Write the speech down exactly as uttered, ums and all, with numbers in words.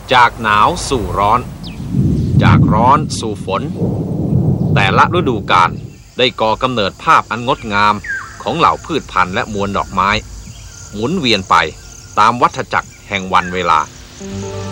จากหนาวสู่ร้อนจากร้อนสู่ฝนแต่ละฤดูกาลได้ก่อกำเนิดภาพอันงดงามของเหล่าพืชพันธุ์และมวลดอกไม้หมุนเวียนไปตามวัฏจักรแห่งวันเวลา